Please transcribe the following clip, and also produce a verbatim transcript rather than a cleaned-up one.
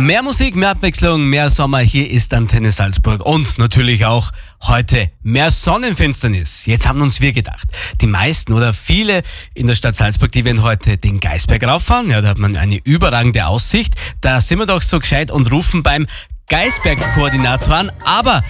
Mehr Musik, mehr Abwechslung, mehr Sommer. Hier ist Antenne Salzburg. Und natürlich auch heute mehr Sonnenfinsternis. Jetzt haben uns wir gedacht, die meisten oder viele in der Stadt Salzburg, die werden heute den Geisberg rauffahren. Ja, da hat man eine überragende Aussicht. Da sind wir doch so gescheit und rufen beim Geisberg-Koordinator an. Aber